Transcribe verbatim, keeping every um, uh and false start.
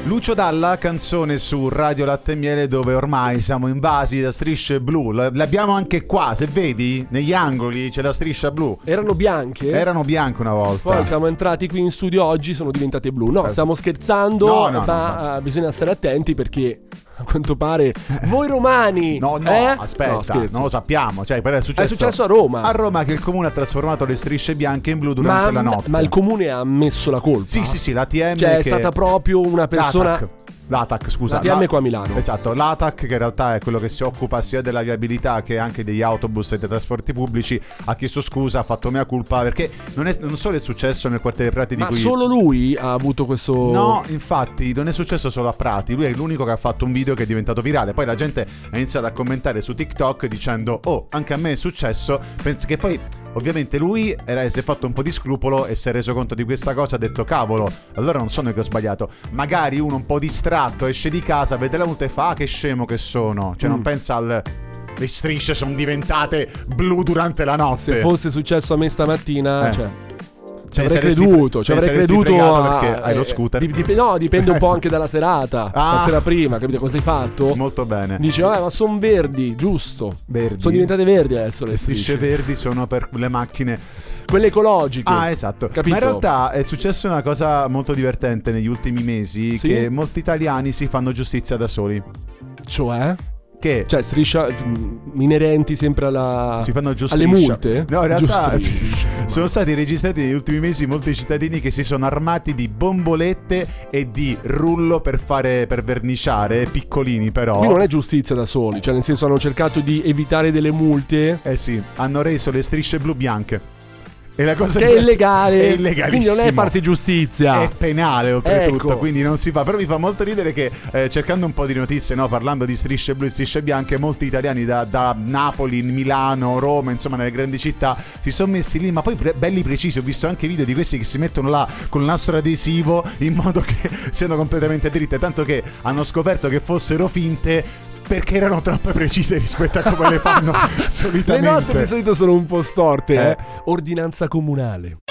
Lucio Dalla, canzone su Radio Latte e Miele, dove ormai siamo invasi da strisce blu. L'abbiamo anche qua, se vedi, negli angoli c'è la striscia blu. Erano bianche? Erano bianche una volta. Poi siamo entrati qui in studio oggi, sono diventate blu. No, stiamo scherzando, no, no, ma no, no. bisogna stare attenti perché a quanto pare voi romani. No, no, eh? aspetta, no, non lo sappiamo. Cioè, è successo, è successo a Roma. A Roma che il comune ha trasformato le strisce bianche in blu durante ma, la notte. Ma il comune ha ammesso la colpa? Sì, sì, sì, l'A T M. Cioè, che... è stata proprio una persona. L'A T A C. L'A T A C, scusa. L'A T M qua a Milano. Esatto, l'A T A C, che in realtà è quello che si occupa sia della viabilità che anche degli autobus e dei trasporti pubblici, ha chiesto scusa, ha fatto mea culpa, perché non, è, non solo è successo nel quartiere Prati di Ma cui... solo lui ha avuto questo... No, infatti non è successo solo a Prati, lui è l'unico che ha fatto un video che è diventato virale, poi la gente ha iniziato a commentare su TikTok dicendo oh, anche a me è successo, perché poi... Ovviamente lui era, si è fatto un po' di scrupolo e si è reso conto di questa cosa, ha detto cavolo, allora non sono io che ho sbagliato. Magari uno un po' distratto esce di casa, vede la multa e fa ah, che scemo che sono. Cioè mm. non pensa al... Le strisce sono diventate blu durante la notte. Se fosse successo a me stamattina, eh. cioè... Ci avrei creduto, ci avrei creduto a... perché hai lo scooter. Dip- dip- no, dipende un po' anche dalla serata. Ah. La sera prima, capito cosa hai fatto? Molto bene. Dice, vabbè, ma sono verdi, giusto. Verdi. Sono diventate verdi adesso le, le strisce. strisce verdi sono per le macchine, quelle ecologiche. Ah, esatto. Capito? Ma in realtà è successa una cosa molto divertente negli ultimi mesi, sì? che molti italiani si fanno giustizia da soli. Cioè? Che? Cioè striscia inerenti sempre alla si fanno alle multe? No, in realtà sono stati registrati negli ultimi mesi molti cittadini che si sono armati di bombolette e di rullo per fare per verniciare, piccolini però. Qui non è giustizia da soli, cioè nel senso hanno cercato di evitare delle multe. Eh sì, hanno reso le strisce blu bianche. E la cosa che è illegale, è illegalissimo. Quindi non è farsi giustizia, è penale oltretutto, ecco. Quindi non si fa. Però mi fa molto ridere che eh, cercando un po' di notizie, no, parlando di strisce blu e strisce bianche, molti italiani da, da Napoli, Milano, Roma, insomma nelle grandi città si sono messi lì, ma poi pre- belli precisi. Ho visto anche video di questi che si mettono là col nastro adesivo in modo che siano completamente dritte, tanto che hanno scoperto che fossero finte perché erano troppo precise rispetto a come le fanno solitamente. Le nostre di solito sono un po' storte, eh. eh. Ordinanza comunale.